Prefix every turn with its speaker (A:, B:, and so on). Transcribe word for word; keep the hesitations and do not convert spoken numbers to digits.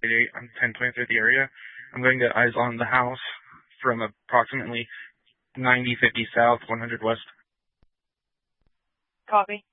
A: eight. I'm ten twenty-three the area. I'm going to get eyes on the house from approximately ninety fifty south, one hundred west.
B: Copy.